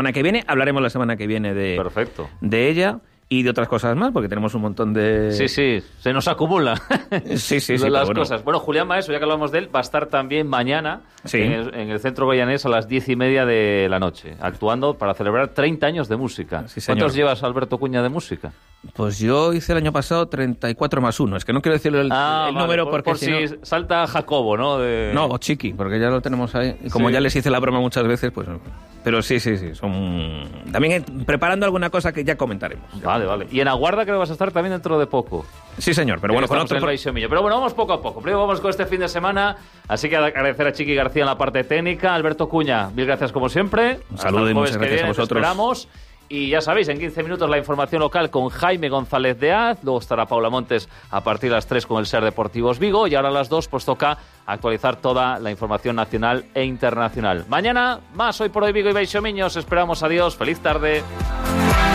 semana que viene. Hablaremos la semana que viene Perfecto. de ella y de otras cosas más, porque tenemos un montón de... Sí, se nos acumula sí, de las bueno. cosas. Bueno, Julián Maeso, ya que hablamos de él, va a estar también mañana Sí. en el Centro Goyanés a las 10:30 de la noche, actuando para celebrar 30 años de música. Sí, señor. ¿Cuántos llevas, Alberto Cuña, de música? Pues yo hice el año pasado 34 más 1. Es que no quiero decirle el Vale, número porque por si salta Jacobo, ¿no? No, o Chiqui, porque ya lo tenemos ahí. Y como Sí. ya les hice la broma muchas veces, pues... Pero sí, son... También preparando alguna cosa que ya comentaremos. Vale. Y en Aguarda creo que vas a estar también dentro de poco. Sí, señor, pero bueno, con Estamos otro... en el Baixomillo. Pero bueno, vamos poco a poco. Primero vamos con este fin de semana. Así que agradecer a Chiqui García en la parte técnica. Alberto Cuña, mil gracias como siempre. Un saludo y muchas gracias a vosotros. Esperamos. Y ya sabéis, en 15 minutos la información local con Jaime González de Az. Luego estará Paula Montes a partir de las 3 con el SER Deportivos Vigo. Y ahora a las 2 pues toca actualizar toda la información nacional e internacional. Mañana más Hoy por Hoy Vigo y Baixomiños. Esperamos. Adiós. Feliz tarde.